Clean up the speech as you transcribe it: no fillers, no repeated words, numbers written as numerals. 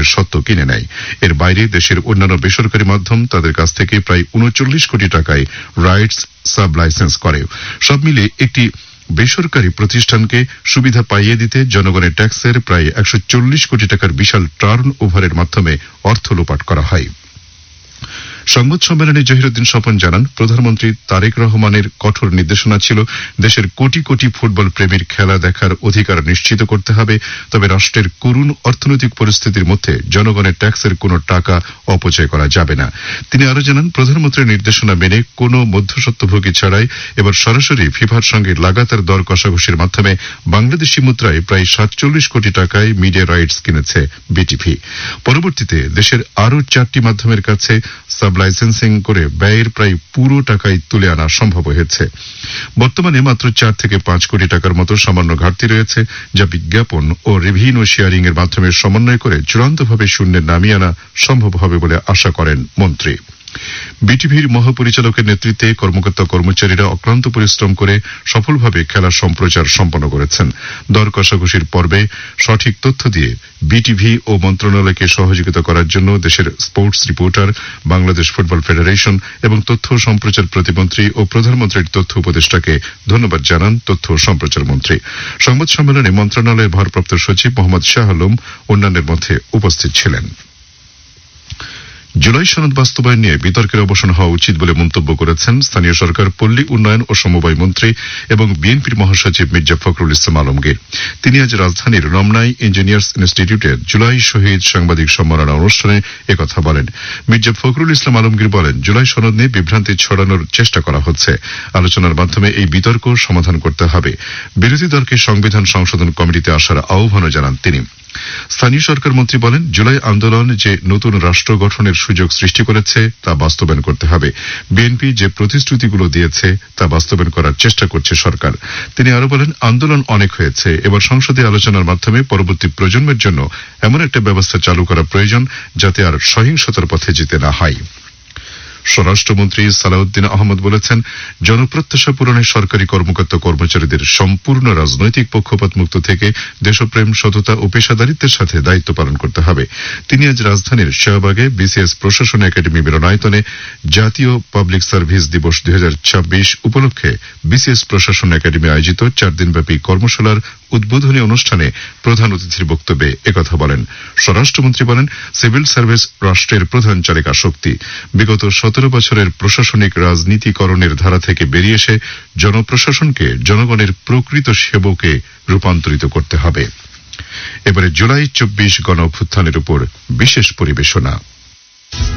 প্রচারের স্বত্ব কিনে নেয়। এর বাইরে দেশের অন্যান্য বেসরকারি মাধ্যম তাদের কাছ থেকে প্রায় ৩৯ কোটি টাকায় রাইটস সাব লাইসেন্স করে। সব মিলে একটি বেসরকারি প্রতিষ্ঠানকে সুবিধা পাইয়ে দিতে জনগণের ট্যাক্সের প্রায় ১৪০ কোটি টাকার বিশাল টার্ন ওভারের মাধ্যমে অর্থ লোপাট করা হয়। সংবাদ সম্মেলনে জহিরুদ্দিন স্বপন জানান, প্রধানমন্ত্রী তারেক রহমানের কঠোর নির্দেশনা ছিল দেশের কোটি কোটি ফুটবল প্রেমীর খেলা দেখার অধিকার নিশ্চিত করতে হবে। তবে রাষ্ট্রের করুণ অর্থনৈতিক পরিস্থিতির মধ্যে জনগণের ট্যাক্সের কোনো টাকা অপচয় করা যাবে না। তিনি আরো জানান, প্রধানমন্ত্রীর নির্দেশনা মেনে কোনো মধ্যস্বত্বভোগী ছাড়াই এবার সরাসরি ফিফার সঙ্গে লাগাতার দর কষাকষির মাধ্যমে বাংলাদেশি মুদ্রায় প্রায় ৪৭ কোটি টাকায় মিডিয়া রাইটস কিনেছে বিটিভি। পরবর্তীতে দেশের আরো 4টি মাধ্যমের কাছে সাব লাইসেন্সিং করে ব্যয়ের প্রায় পুরো টাকাই তুলে আনা সম্ভব হয়েছে। বর্তমানে মাত্র 4 থেকে 5 কোটি টাকার মতো সামান্য ঘাটতি রয়েছে, যা বিজ্ঞাপন ও রেভিনিউ শেয়ারিং এর মাধ্যমে সমন্বয় করে চূড়ান্তভাবে শূন্যে নামিয়ে আনা সম্ভব হবে বলে আশা করেন মন্ত্রী। বিটিভির মহাপরিচালকের নেতৃত্বে কর্মকর্তা কর্মচারীরা অক্লান্ত পরিশ্রম করে সফলভাবে খেলা সম্প্রচার সম্পন্ন করেছেন। দর কষাকষির পর্বে সঠিক তথ্য দিয়ে বিটিভি ও মন্ত্রণালয়কে সহযোগিতা করার জন্য দেশের sports reporter, Bangladesh football federation এবং তথ্য সম্প্রচার প্রতিমন্ত্রী ও প্রধানমন্ত্রীর তথ্য উপদেষ্টাকে ধন্যবাদ জানান তথ্য সম্প্রচার মন্ত্রী। সংবাদ সম্মেলনে মন্ত্রণালয়ের ভারপ্রাপ্ত সচিব মোহাম্মদ শাহ আলম অন্যান্যের মধ্যে উপস্থিত ছিলেন। জুলাই সনদ বাস্তবায়ন নিয়ে বিতর্কের অবসান হওয়া উচিত বলে মন্তব্য করেছেন স্থানীয় সরকার, পল্লী উন্নয়ন ও সমবায় মন্ত্রী এবং বিএনপির মহাসচিব মির্জা ফখরুল ইসলাম আলমগীর। তিনি আজ রাজধানীর রমনায় ইঞ্জিনিয়ার্স ইনস্টিটিউটের জুলাই শহীদ সাংবাদিক সম্মাননা অনুষ্ঠানে একথা বলেন। মির্জা ফখরুল ইসলাম আলমগীর বলেন, জুলাই সনদ নিয়ে বিভ্রান্তি ছড়ানোর চেষ্টা করা হচ্ছে। আলোচনার মাধ্যমে এই বিতর্ক সমাধান করতে হবে। বিরোধী দলকে সংবিধান সংশোধন কমিটিতে আসার আহ্বানও জানান তিনি। স্থানীয় সরকার মন্ত্রী বলেন, জুলাই আন্দোলন যে নতুন রাষ্ট্র গঠনের সুযোগ সৃষ্টি করেছে তা বাস্তবায়ন করতে হবে। বিএনপি যে প্রতিশ্রুতিগুলো দিয়েছে তা বাস্তবায়ন করার চেষ্টা করছে সরকার। তিনি আরো বলেন, আন্দোলন অনেক হয়েছে, এবার সংসদে আলোচনার মাধ্যমে পরবর্তী প্রজন্মের জন্য এমন একটা ব্যবস্থা চালু করা প্রয়োজন যাতে আর সহিংসতার পথে যেতে না হয়। স্বরাষ্ট্রমন্ত্রী সালাউদ্দিন আহমদ বলেছেন, জনপ্রত্যাশা পূরণে সরকারি কর্মকর্তা কর্মচারীদের সম্পূর্ণ রাজনৈতিক পক্ষপাত মুক্ত থেকে দেশপ্রেম, সততা ও পেশাদারিত্বের সাথে দায়িত্ব পালন করতে হবে। তিনি আজ রাজধানীর শাহবাগে বিসিএস প্রশাসন একাডেমি মিলনায়তনে জাতীয় পাবলিক সার্ভিস দিবস 2026 উপলক্ষে বিসিএস প্রশাসন একাডেমি আয়োজিত 4 দিনব্যাপী কর্মশালার উদ্বোধনী অনুষ্ঠানে প্রধান অতিথির বক্তব্যে একথা বলেন। স্বরাষ্ট্রমন্ত্রী বলেন, সিভিল সার্ভিস রাষ্ট্রের প্রধান চালিকা শক্তি। বিগত 17 বছরের প্রশাসনিক রাজনীতিকরণের ধারা থেকে বেরিয়ে এসে জনপ্রশাসনকে জনগণের প্রকৃত সেবকে রূপান্তরিত করতে হবে। এবারে জুলাই 24 গণ অভ্যুত্থানের উপর বিশেষ পরিবেশনা।